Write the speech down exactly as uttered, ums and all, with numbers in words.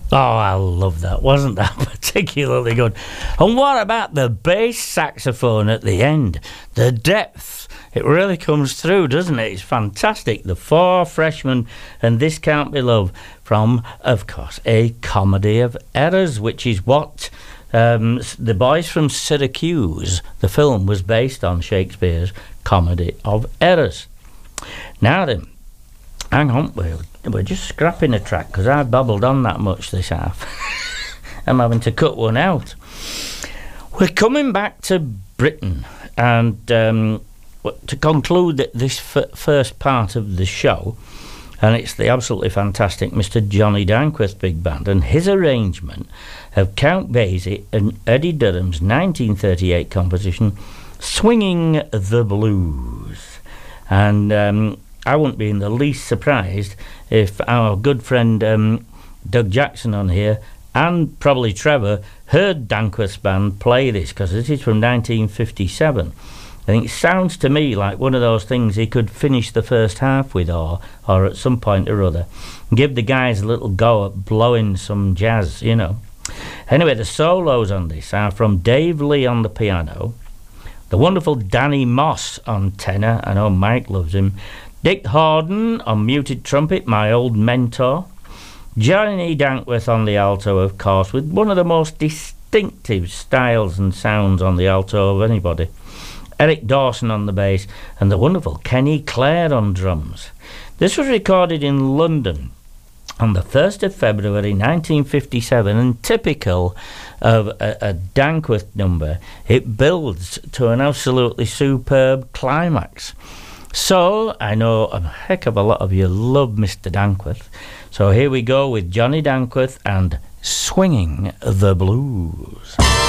Oh, I love that. Wasn't that particularly good? And what about the bass saxophone at the end? The depth. It really comes through, doesn't it? It's fantastic. The Four Freshmen and This Can't Be Love from, of course, A Comedy of Errors, which is what um, The Boys from Syracuse, the film, was based on Shakespeare's Comedy of Errors. Now then, hang on, we're, we're just scrapping a track because I've babbled on that much this half. I'm having to cut one out. We're coming back to Britain, and um, to conclude this f- first part of the show, and it's the absolutely fantastic Mister Johnny Dankworth Big Band and his arrangement of Count Basie and Eddie Durham's nineteen thirty-eight composition Swinging the Blues. And um, I wouldn't be in the least surprised if our good friend um, Doug Jackson on here, and probably Trevor, heard Dankworth's band play this, because this is from nineteen fifty-seven. I think it sounds to me like one of those things he could finish the first half with, or or at some point or other, give the guys a little go at blowing some jazz, you know. Anyway, the solos on this are from Dave Lee on the piano, the wonderful Danny Moss on tenor, I know Mike loves him, Dick Horden on muted trumpet, my old mentor, Johnny Dankworth on the alto, of course, with one of the most distinctive styles and sounds on the alto of anybody, Eric Dawson on the bass, and the wonderful Kenny Clare on drums. This was recorded in London on the first of February nineteen fifty-seven, and typical of a, a Dankworth number, it builds to an absolutely superb climax. So, I know a heck of a lot of you love Mister Dankworth, so here we go with Johnny Dankworth and Swinging the Blues.